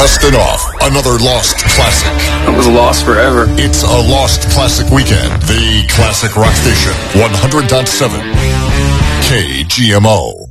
Blasting off another lost classic. It was lost forever. It's a lost classic weekend. The Classic Rock Station, 100.7 KGMO.